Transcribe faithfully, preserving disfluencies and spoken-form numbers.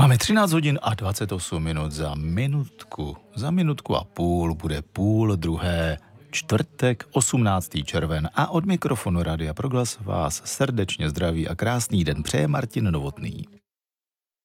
Máme třináct hodin a dvacet osm minut. Za minutku, za minutku a půl bude půl druhé, čtvrtek, osmnáctý červen a od mikrofonu Rádia Proglas vás srdečně zdraví a krásný den přeje Martin Novotný.